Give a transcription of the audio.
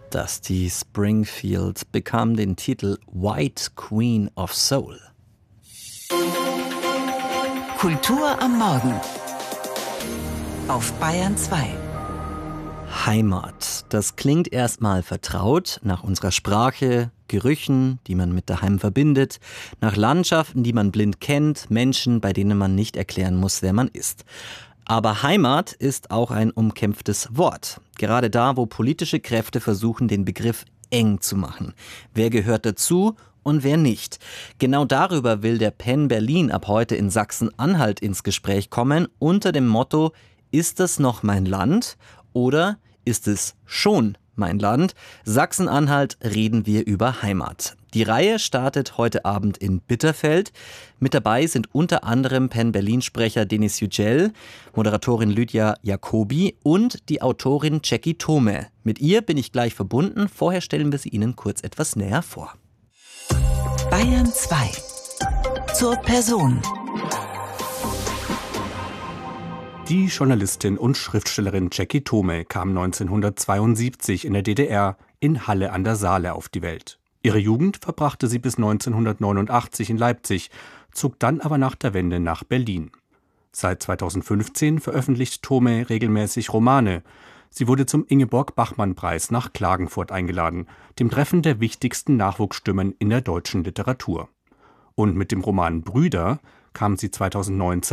Dusty Springfield bekam den Titel White Queen of Soul. Kultur am Morgen auf Bayern 2. Heimat, das klingt erstmal vertraut nach unserer Sprache, Gerüchen, die man mit daheim verbindet, nach Landschaften, die man blind kennt, Menschen, bei denen man nicht erklären muss, wer man ist. Aber Heimat ist auch ein umkämpftes Wort. Gerade da, wo politische Kräfte versuchen, den Begriff eng zu machen. Wer gehört dazu und wer nicht? Genau darüber will der Penn Berlin ab heute in Sachsen-Anhalt ins Gespräch kommen, unter dem Motto: Ist das noch mein Land oder ist es schon mein Land? Sachsen-Anhalt reden wir über Heimat. Die Reihe startet heute Abend in Bitterfeld. Mit dabei sind unter anderem Penn Berlin-Sprecher Denis Yücel, Moderatorin Lydia Jacobi und die Autorin Jackie Thome. Mit ihr bin ich gleich verbunden. Vorher stellen wir sie Ihnen kurz etwas näher vor. Bayern 2. Zur Person. Die Journalistin und Schriftstellerin Jackie Thome kam 1972 in der DDR in Halle an der Saale auf die Welt. Ihre Jugend verbrachte sie bis 1989 in Leipzig, zog dann aber nach der Wende nach Berlin. Seit 2015 veröffentlicht Thome regelmäßig Romane. Sie wurde zum Ingeborg-Bachmann-Preis nach Klagenfurt eingeladen, dem Treffen der wichtigsten Nachwuchsstimmen in der deutschen Literatur. Und mit dem Roman Brüder kam sie 2019